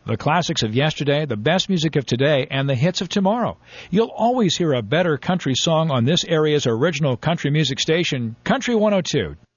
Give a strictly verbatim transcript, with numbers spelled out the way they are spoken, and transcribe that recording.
The classics of yesterday, the best music of today, and the hits of tomorrow. You'll always hear a better country song on this area's original country music station, Country one oh two.